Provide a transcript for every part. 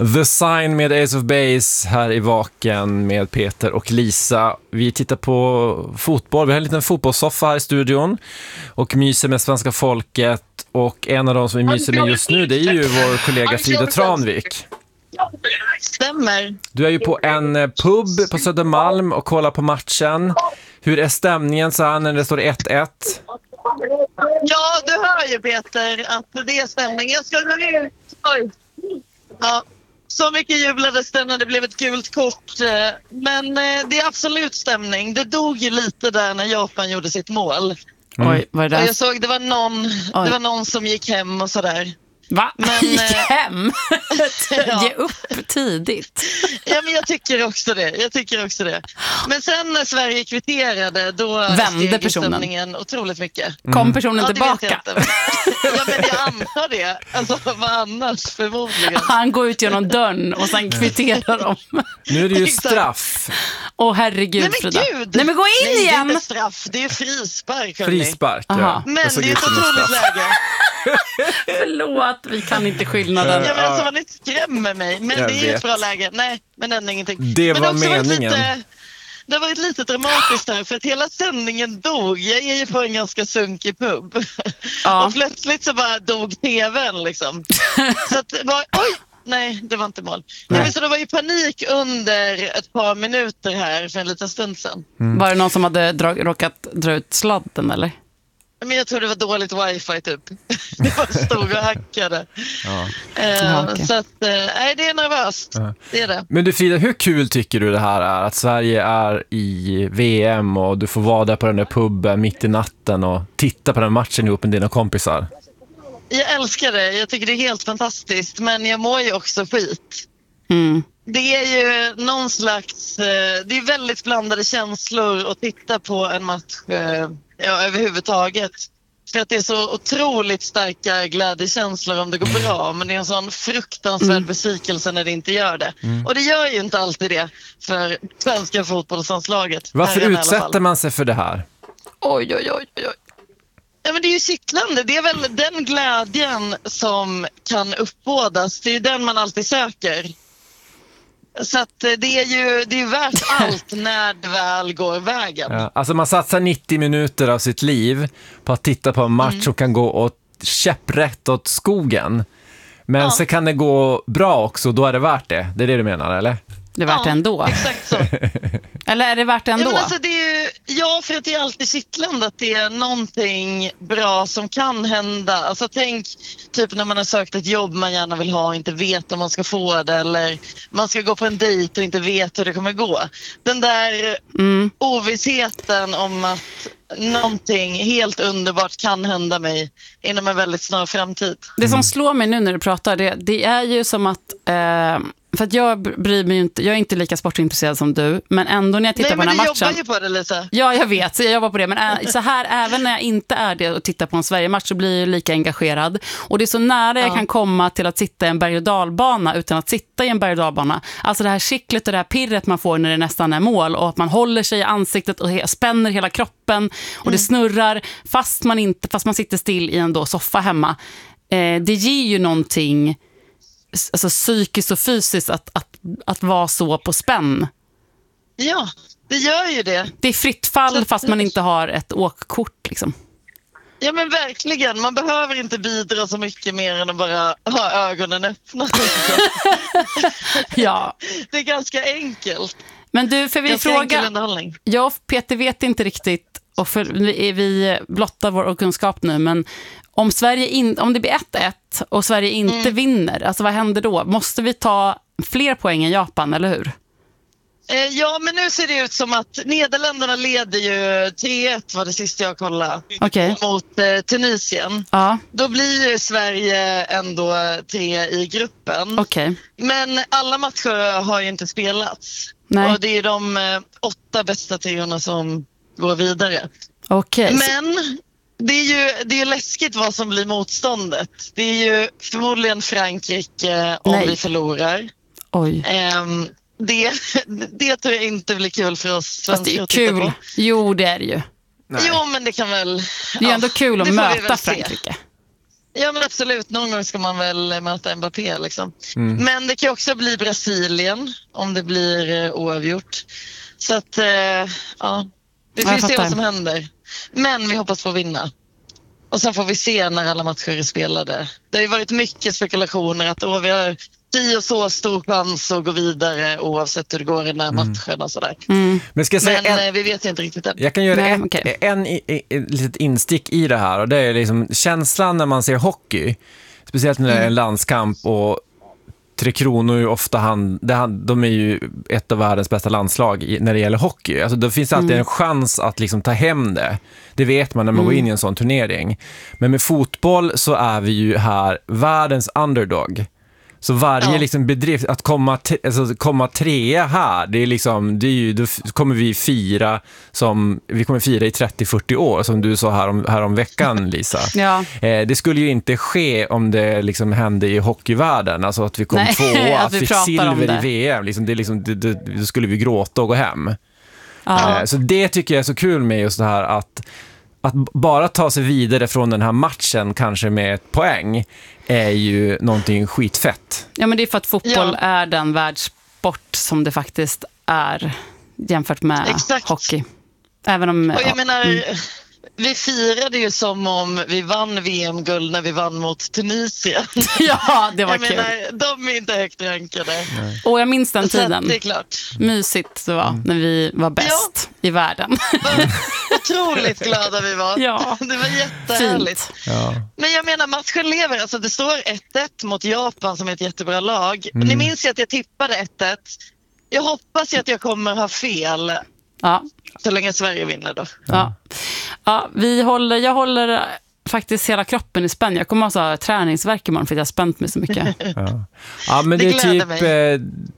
The Sign med Ace of Base här i Vaken med Peter och Lisa. Vi tittar på fotboll. Vi har en liten fotbollssoffa här i studion och myser med svenska folket. Och en av de som vi myser med just nu, det är ju vår kollega Frida Tranvik. Stämmer. Du är ju på en pub på Södermalm och kollar på matchen. Hur är stämningen så här när det står 1-1? Ja, du hör ju Peter att det är stämning. Jag ska gå ut. Oj. Ja, så mycket jublades det när det blev ett gult kort. Men det är absolut stämning. Det dog ju lite där när Japan gjorde sitt mål. Oj, vad är det? Och jag såg det var någon som gick hem och sådär. Va? Men, gick hem? Ja. Ge upp tidigt. Ja, men jag tycker också det. Men sen när Sverige kvitterade, då vände steg personen stämningen otroligt mycket. Kom personen tillbaka? Det vet jag inte. Ja, men jag antar det. Alltså, vad annars förmodligen. Han går ut genom dörren och sen kvitterar de. Nu är det ju straff. Åh herregud, Nej, men Frida. gud! Nej, men gå in Nej, igen! det är inte straff, det är frispark. Frispark, ja. Aha. Men det är ett otroligt läge. Förlåt, vi kan inte skillnaden. Ja, men alltså, vad ni skrämmer mig. Men Jag det är vet. ett bra läge. Nej, men det är ingenting. Det men var också meningen. Det har varit lite dramatiskt här för att hela sändningen dog. Jag är ju på en ganska sunkig pub. Ja. Och plötsligt så bara dog tvn liksom. Så att det var, oj! Nej, det var inte mål. Nej. Så det var ju panik under ett par minuter här för en liten stund sedan. Var det någon som hade råkat dra ut sladden eller? Men jag tror det var dåligt wifi typ. Det var stod och hackade. Ja. Okay. Så att, nej, det är nervöst. Ja. Det är det. Men du Frida, hur kul tycker du det här är? Att Sverige är i VM och du får vara där på den där puben mitt i natten och titta på den matchen ihop med dina kompisar. Jag älskar det. Jag tycker det är helt fantastiskt. Men jag mår ju också skit. Mm. Det är ju någon slags... Det är väldigt blandade känslor att titta på en match överhuvudtaget. För att det är så otroligt starka glädjekänslor om det går bra. Men det är en sån fruktansvärd besvikelse när det inte gör det. Och det gör ju inte alltid det för svenska fotbollslandslaget. Varför utsätter man sig för det här? Oj. Ja, men det är ju kittlande. Det är väl den glädjen som kan uppbådas. Det är ju den man alltid söker. Så att det är ju värt allt när det väl går vägen. Ja, alltså man satsar 90 minuter av sitt liv på att titta på en match som kan gå åt käpprätt åt skogen. Men så kan det gå bra också, då är det värt det. Det är det du menar, eller? Det är värt det ändå. Exakt så. Eller är det värt det ändå? Ja, men alltså det är ju, för att det är alltid kittlande att det är någonting bra som kan hända. Alltså tänk typ när man har sökt ett jobb man gärna vill ha och inte vet om man ska få det. Eller man ska gå på en dejt och inte vet hur det kommer gå. Den där ovissheten om att någonting helt underbart kan hända mig inom en väldigt snar framtid. Det som slår mig nu när du pratar, det är ju som att... för att jag bryr mig inte, jag är inte lika sportintresserad som du, men ändå när jag tittar på den här matchen... Nej, men du jobbar ju på det, Lisa. Ja, jag vet, så jag jobbar på det, men så här, även när jag inte är det och tittar på en Sverige-match så blir jag lika engagerad. Och det är så nära jag kan komma till att sitta i en berg- och dalbana utan att sitta i en berg- och dalbana. Alltså det här kittlet och det här pirret man får när det nästan är mål och att man håller sig i ansiktet och spänner hela kroppen och det snurrar fast man sitter still i en soffa hemma. Det ger ju någonting... Alltså psykiskt och fysiskt att vara så på spänn. Ja, det gör ju det. Det är fritt fall fast man inte har ett åkkort liksom. Ja, men verkligen. Man behöver inte bidra så mycket mer än att bara ha ögonen öppna. Ja. Det är ganska enkelt. Men du, för vi frågar... Jag och Peter vet inte riktigt, och för vi blottar vår kunskap nu, men om det blir 1-1 och Sverige inte vinner, alltså vad händer då? Måste vi ta fler poäng än Japan, eller hur? Ja, men nu ser det ut som att Nederländerna leder ju 3-1 var det sista jag kollade mot Tunisien. Ja. Då blir ju Sverige ändå 3 i gruppen. Okay. Men alla matcher har ju inte spelats. Nej. Och det är de 8 bästa treorna som går vidare. Okay. Men det är ju läskigt vad som blir motståndet. Det är ju förmodligen Frankrike om vi förlorar. Oj. Det tror jag inte blir kul för oss svenskar att titta på. Jo, det är det ju. Nej. Jo, men det kan väl... Det är ändå kul att möta Frankrike. Ja, men absolut. Någon gång ska man väl möta Mbappé liksom. Men det kan också bli Brasilien om det blir oavgjort. Så att, ja, vi får se vad som händer. Men vi hoppas på att vinna. Och sen får vi se när alla matcher är spelade. Det har ju varit mycket spekulationer att vi har så stor chans att gå vidare oavsett hur det går i den här matchen och sådär. Men vi vet inte riktigt än. Jag kan göra en litet instick i det här, och det är liksom känslan när man ser hockey, speciellt när det är en landskamp, och Tre Kronor är ju ofta de är ju ett av världens bästa landslag när det gäller hockey. Alltså då finns det alltid en chans att liksom ta hem det. Det vet man när man går in i en sån turnering. Men med fotboll så är vi ju här världens underdog. Så varje liksom bedrift att komma trea här, då kommer vi fira i 30-40 år, som du sa här om veckan, Lisa. Det skulle ju inte ske om det liksom hände i hockeyvärlden, alltså att vi kom tvåa, att vi fick silver i VM, då skulle vi gråta och gå hem. Så det tycker jag är så kul med just det här att bara ta sig vidare från den här matchen kanske med ett poäng är ju någonting skitfett. Ja, men det är för att fotboll är den världssport som det faktiskt är jämfört med hockey. Även om, och jag menar, vi firade ju som om vi vann VM-guld när vi vann mot Tunisien. Ja, det var kul. Menar, de är inte högt rankade. Och jag minns den tiden. Det är klart. Mysigt det var när vi var bäst i världen. Otroligt glada vi var. Ja. Det var jättehärligt. Ja. Men jag menar, matchen lever. Alltså, det står 1-1 mot Japan som är ett jättebra lag. Ni minns ju att jag tippade 1-1. Jag hoppas ju att jag kommer ha fel. Ja. Så länge Sverige vinner då. Ja. Jag håller faktiskt hela kroppen i spänn. Jag kommer ha träningsvärk imorgon för att jag har spänt mig så mycket. Ja, men det är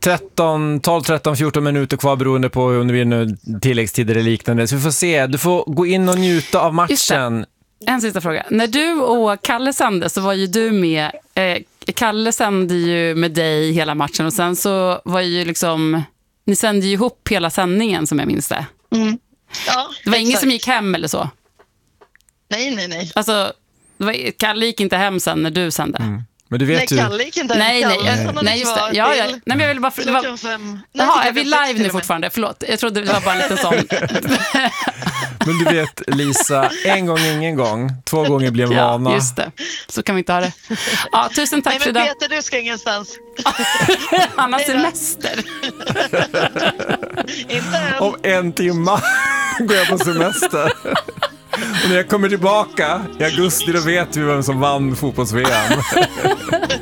typ 12-14 minuter kvar beroende på om vi nu tilläggstider eller liknande. Så vi får se. Du får gå in och njuta av matchen. En sista fråga. När du och Kalle sände så var ju du med. Kalle sände ju med dig hela matchen och sen så var ju ni sände ju ihop hela sändningen som jag minns det. Ja, det var ingen som gick hem eller så? Nej. Alltså, Kalle gick inte hem sen när du sände. Men du vet Kalle gick inte hem. Nej, just det. Nej, men jag ville bara... Jaha, är vi live nu fortfarande? Förlåt, jag trodde det var bara en liten sån... Men du vet, Lisa, en gång ingen gång, 2 gånger blir en vana. Ja, just det. Så kan vi inte ha det. Ja, tusen tack för det. Peter, du ska ingenstans. Han har semester. Inte än. Om 1 timme går jag på semester. Och när jag kommer tillbaka i augusti, då vet vi vem som vann fotbolls-VM.